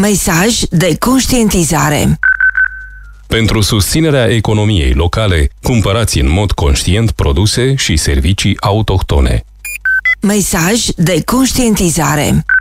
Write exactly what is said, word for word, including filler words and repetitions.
Mesaj de conștientizare. Pentru susținerea economiei locale, cumpărați în mod conștient produse și servicii autohtone. Mesaj de conștientizare.